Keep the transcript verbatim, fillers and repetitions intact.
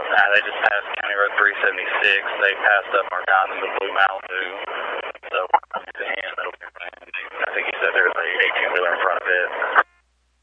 Nah, they just passed County Road three seventy-six. They passed up our guy in the blue Malibu. So, to him, it'll be fine. I think he said there's a eighteen-wheeler in front of it.